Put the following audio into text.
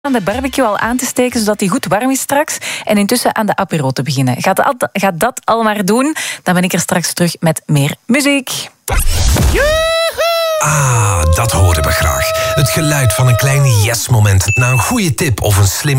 aan de barbecue al aan te steken, zodat die goed warm is straks. En intussen aan de apéro te beginnen. Ga dat al maar doen. Dan ben ik er straks terug met meer muziek. Ah, dat horen we graag. Het geluid van een klein yes-moment na een goede tip of een slim